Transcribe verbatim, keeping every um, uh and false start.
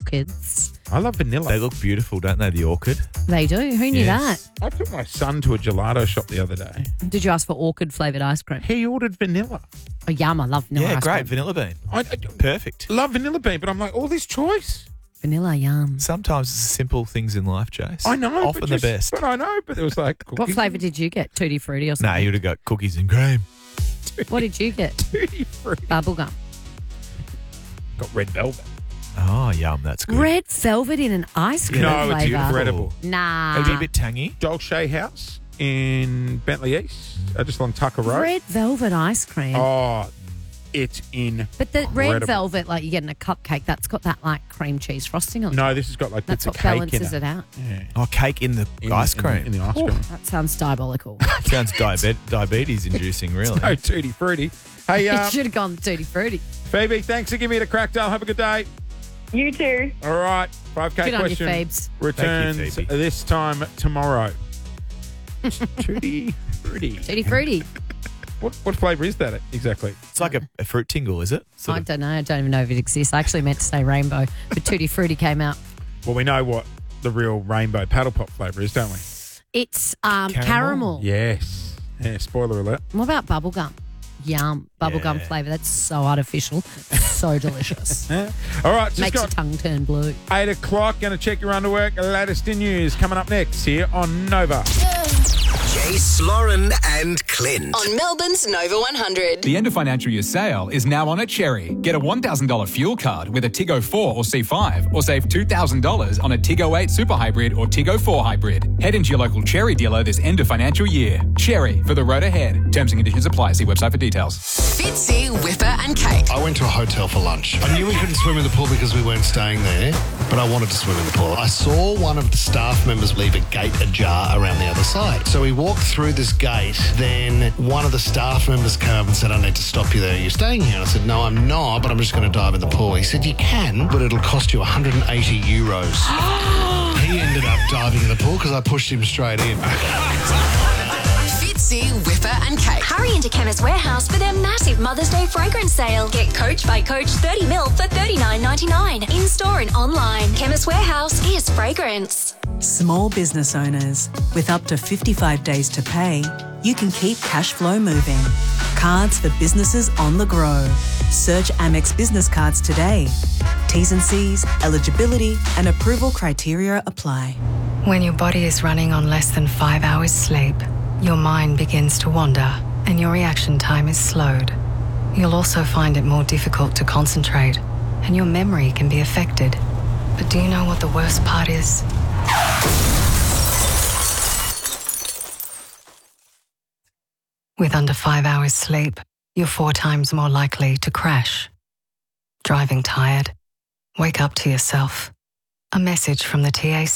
orchids. I love vanilla. They look beautiful, don't they, the orchid? They do. Who knew Yes. I took my son to a gelato shop the other day. that? Did you ask for orchid flavoured ice cream? He ordered vanilla. Oh, yum. I love vanilla Yeah, ice great. cream. Vanilla bean. I, I Perfect. love vanilla bean, but I'm like, all this choice. Vanilla, yum. Sometimes it's the simple things in life, Jace. I know. Often but the just- best. But I know, but it was like What cookies flavour did you get? Tutti Frutti or Nah, something? you would have got cookies and cream. What did you get? Tutti Frutti. Bubblegum. Got red velvet. Oh, yum. That's good. Red velvet in an ice cream No, it's flavour. incredible. Nah. Maybe a bit tangy. Dolce House in Bentley East, uh, just along Tucker Road. Red velvet ice cream. Oh, it's in. But the red velvet, like you get in a cupcake, that's got that like cream cheese frosting on it. No, this has got like That's bits what of cake in balances it. it out. Yeah. Oh, cake in the In- ice in the- cream. In the, ice Ooh, cream. that sounds diabolical. Sounds diabe- diabetes inducing, really. No, Tutti Frutti. Hey, You um, should have gone Tutti Frutti. Phoebe, thanks for giving me the crackdown. Have a good day. You too. All right, five K Good on you, question Phoebes. returns Thank you, Phoebe. this time tomorrow. Tutti Frutti. Tutti Frutti. What what flavour is that exactly? It's like a, a fruit tingle, is it? Sort I of- don't know. I don't even know if it exists. I actually meant to say rainbow, but Tutti Frutti came out. Well, we know what the real rainbow paddle pop flavour is, don't we? It's um, Caramel? caramel. Yes. Yeah, spoiler alert. What about bubblegum? Yum. Bubblegum Yeah. flavour. That's so artificial. So delicious. All right, just Makes your got tongue turn blue. eight o'clock. Going to check your underwork. Latest in news coming up next here on Nova. Jace, Lauren, and Clint. On Melbourne's Nova one hundred. The end of financial year sale is now on at Cherry. Get a one thousand dollars fuel card with a Tiggo four or C five, or save two thousand dollars on a Tiggo eight Super Hybrid or Tiggo four Hybrid. Head into your local Cherry dealer this end of financial year. Cherry, for the road ahead. Terms and conditions apply. See website for details. Fitzy, Whipper, and Kate. I went to a hotel for lunch. I knew we couldn't swim in the pool because we weren't staying there, but I wanted to swim in the pool. I saw one of the staff members leave a gate ajar around the other side. So we walked through this gate, then one of the staff members came up and said, I need to stop you there. Are you staying here? And I said, no, I'm not, but I'm just going to dive in the pool. He said, you can, but it'll cost you one hundred eighty euros. He ended up diving in the pool because I pushed him straight in. Fitzy, Whipper, and Kate. Hurry into Chemist Warehouse for their massive Mother's Day fragrance sale. Get Coach by Coach thirty mil for thirty-nine ninety-nine. In-store and online. Chemist Warehouse is fragrance. Small business owners, with up to fifty-five days to pay, you can keep cash flow moving. Cards for businesses on the go. Search Amex Business Cards today. T's and C's, eligibility and approval criteria apply. When your body is running on less than five hours sleep, your mind begins to wander and your reaction time is slowed. You'll also find it more difficult to concentrate and your memory can be affected. But do you know what the worst part is? With under five hours sleep, you're four times more likely to crash. Driving tired? Wake up to yourself. A message from the T A C.